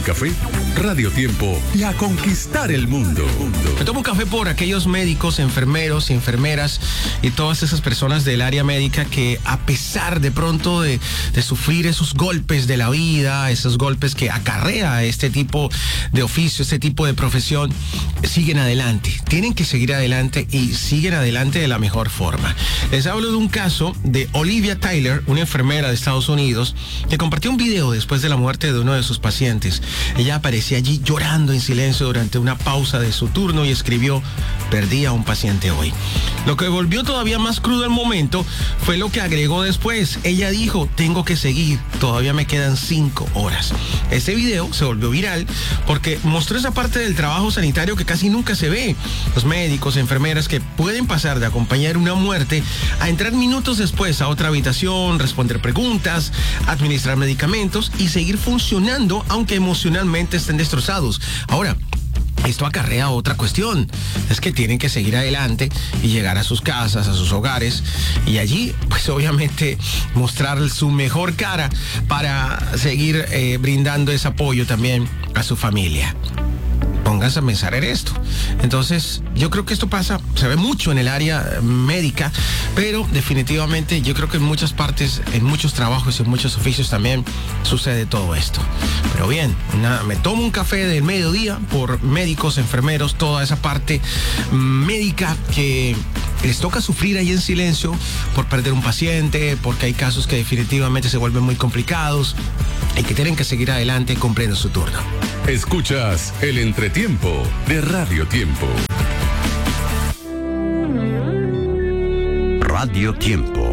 café? Radio Tiempo y a conquistar el mundo. Me tomo un café por aquellos médicos, enfermeros y enfermeras y todas esas personas del área médica que, a pesar de pronto de sufrir esos golpes de la vida, esos golpes que acarrea este tipo de oficio, este tipo de profesión, siguen adelante. Tienen que seguir adelante y siguen adelante de la mejor forma. Les hablo de un caso de Olivia Tyler, una enfermera de Estados Unidos, que compartió un video después de la muerte de uno de sus pacientes. Ella aparecía allí llorando en silencio durante una pausa de su turno y escribió: perdí a un paciente hoy. Lo que volvió todavía más crudo el momento fue lo que agregó después. Ella dijo: tengo que seguir, todavía me quedan 5 horas. Este video se volvió viral porque mostró esa parte del trabajo sanitario que casi nunca se ve. Los médicos, enfermeras que pueden pasar de acompañar una muerte a entrar minutos después a otra habitación, responder preguntas, administrar medicamentos y seguir funcionando aunque emocionalmente estén destrozados. Ahora, esto acarrea otra cuestión, es que tienen que seguir adelante y llegar a sus casas, a sus hogares, y allí, pues obviamente, mostrar su mejor cara para seguir brindando ese apoyo también a su familia. Pónganse a pensar en esto. Entonces, yo creo que esto pasa, se ve mucho en el área médica, pero definitivamente yo creo que en muchas partes, en muchos trabajos y en muchos oficios también sucede todo esto. Pero bien, me tomo un café del mediodía por médicos, enfermeros, toda esa parte médica que les toca sufrir ahí en silencio por perder un paciente, porque hay casos que definitivamente se vuelven muy complicados y que tienen que seguir adelante cumpliendo su turno. Escuchas el entretiempo de Radio Tiempo. Radio Tiempo.